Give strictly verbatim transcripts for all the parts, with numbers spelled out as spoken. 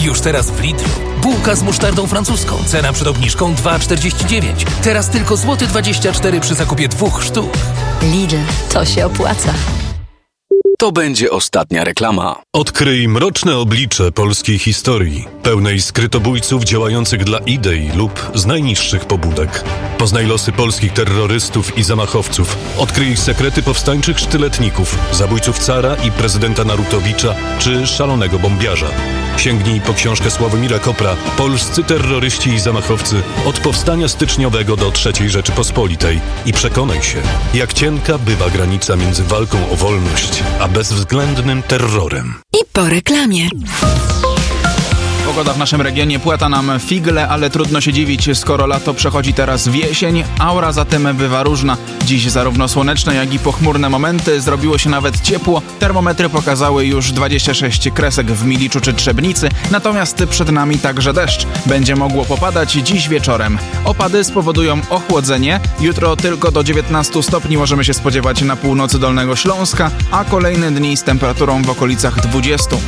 Już teraz w Lidlu. Bułka z musztardą francuską. Cena przed obniżką dwa czterdzieści dziewięć. Teraz tylko złoty dwadzieścia cztery przy zakupie dwóch sztuk. Lidl, to się opłaca. To będzie ostatnia reklama. Odkryj mroczne oblicze polskiej historii, pełnej skrytobójców działających dla idei lub z najniższych pobudek. Poznaj losy polskich terrorystów i zamachowców. Odkryj sekrety powstańczych sztyletników, zabójców cara i prezydenta Narutowicza czy szalonego bombiarza. Sięgnij po książkę Sławomira Kopra „Polscy terroryści i zamachowcy od powstania styczniowego do trzeciej Rzeczypospolitej” i przekonaj się, jak cienka bywa granica między walką o wolność a bezwzględnym terrorem. I po reklamie. Pogoda w naszym regionie płata nam figle, ale trudno się dziwić, skoro lato przechodzi teraz w jesień. Aura zatem bywa różna. Dziś zarówno słoneczne, jak i pochmurne momenty. Zrobiło się nawet ciepło. Termometry pokazały już dwadzieścia sześć kresek w Miliczu czy Trzebnicy. Natomiast przed nami także deszcz. Będzie mogło popadać dziś wieczorem. Opady spowodują ochłodzenie. Jutro tylko do dziewiętnastu stopni możemy się spodziewać na północy Dolnego Śląska, a kolejne dni z temperaturą w okolicach dwudziestu.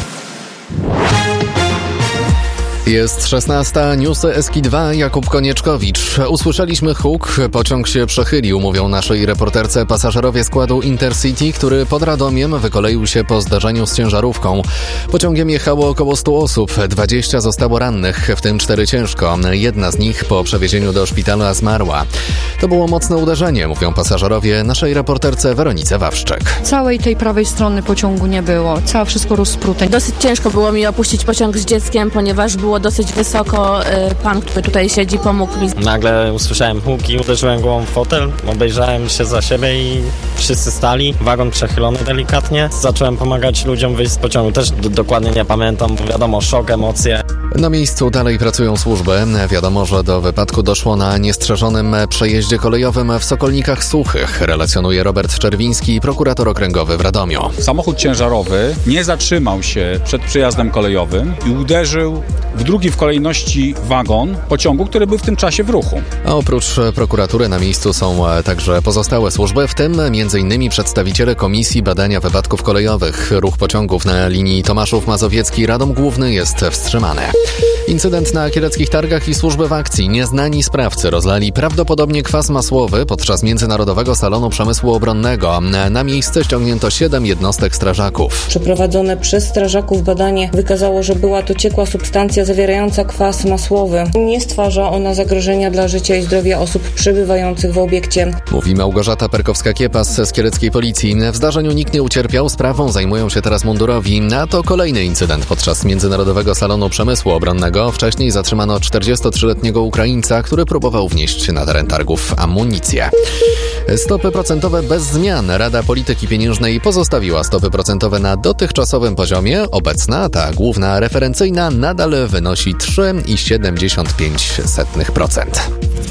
Jest szesnasta, newsy S K dwa, Jakub Konieczkowicz. Usłyszeliśmy huk, pociąg się przechylił, mówią naszej reporterce pasażerowie składu Intercity, który pod Radomiem wykoleił się po zdarzeniu z ciężarówką. Pociągiem jechało około stu osób, dwadzieścia zostało rannych, w tym cztery ciężko. Jedna z nich po przewiezieniu do szpitala zmarła. To było mocne uderzenie, mówią pasażerowie naszej reporterce Weronice Wawszczek. Całej tej prawej strony pociągu nie było, całe wszystko rozprute. Dosyć ciężko było mi opuścić pociąg z dzieckiem, ponieważ było dosyć wysoko. Pan, który tutaj siedzi, pomógł mi. Nagle usłyszałem huk i uderzyłem głową w fotel, obejrzałem się za siebie i wszyscy stali, wagon przechylony delikatnie. Zacząłem pomagać ludziom wyjść z pociągu, też d- dokładnie nie pamiętam, bo wiadomo, szok, emocje. Na miejscu dalej pracują służby. Wiadomo, że do wypadku doszło na niestrzeżonym przejeździe kolejowym w Sokolnikach Suchych, relacjonuje Robert Czerwiński, prokurator okręgowy w Radomiu. Samochód ciężarowy nie zatrzymał się przed przejazdem kolejowym i uderzył w drugi w kolejności wagon pociągu, który był w tym czasie w ruchu. A oprócz prokuratury na miejscu są także pozostałe służby, w tym m.in. przedstawiciele Komisji Badania Wypadków Kolejowych. Ruch pociągów na linii Tomaszów Mazowiecki-Radom Główny jest wstrzymany. Incydent na Kieleckich Targach i służby w akcji. Nieznani sprawcy rozlali prawdopodobnie kwas masłowy podczas Międzynarodowego Salonu Przemysłu Obronnego. Na miejsce ściągnięto siedem jednostek strażaków. Przeprowadzone przez strażaków badanie wykazało, że była to ciekła substancja zawierająca kwas masłowy. Nie stwarza ona zagrożenia dla życia i zdrowia osób przebywających w obiekcie. Mówi Małgorzata Perkowska-Kiepas z kieleckiej policji. W zdarzeniu nikt nie ucierpiał, sprawą zajmują się teraz mundurowi. A to kolejny incydent podczas Międzynarodowego Salonu Przemysłu Obronnego. Wcześniej zatrzymano czterdziestotrzyletniego Ukraińca, który próbował wnieść na teren targów amunicję. Stopy procentowe bez zmian. Rada Polityki Pieniężnej pozostawiła stopy procentowe na dotychczasowym poziomie. Obecna, ta główna referencyjna, nadal wynosi trzy przecinek siedemdziesiąt pięć procent.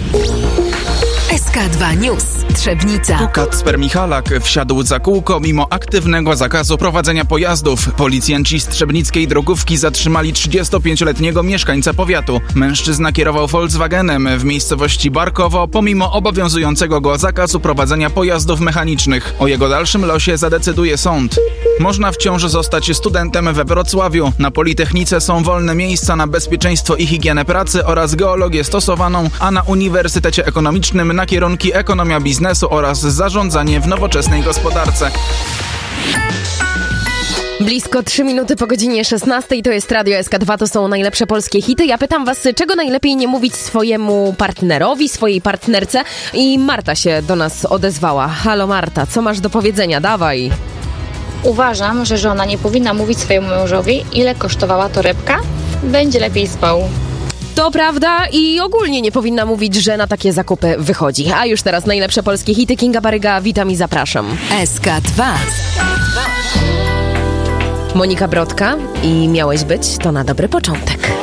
S K dwa News. Trzebnica. Tu Kacper Michalak wsiadł za kółko mimo aktywnego zakazu prowadzenia pojazdów. Policjanci z trzebnickiej drogówki zatrzymali trzydziestopięcioletniego mieszkańca powiatu. Mężczyzna kierował Volkswagenem w miejscowości Barkowo pomimo obowiązującego go zakazu prowadzenia pojazdów mechanicznych. O jego dalszym losie zadecyduje sąd. Można wciąż zostać studentem we Wrocławiu. Na Politechnice są wolne miejsca na bezpieczeństwo i higienę pracy oraz geologię stosowaną, a na Uniwersytecie Ekonomicznym na kierunki ekonomia biznesu oraz zarządzanie w nowoczesnej gospodarce. Blisko trzy minuty po godzinie szesnastej, to jest Radio S K dwa, to są najlepsze polskie hity. Ja pytam was, czego najlepiej nie mówić swojemu partnerowi, swojej partnerce, i Marta się do nas odezwała. Halo Marta, co masz do powiedzenia? Dawaj. Uważam, że żona nie powinna mówić swojemu mężowi, ile kosztowała torebka, będzie lepiej spał. To prawda i ogólnie nie powinna mówić, że na takie zakupy wychodzi. A już teraz najlepsze polskie hity. Kinga Baryga, witam i zapraszam. S K dwa. Monika Brodka i Miałeś być, to na dobry początek.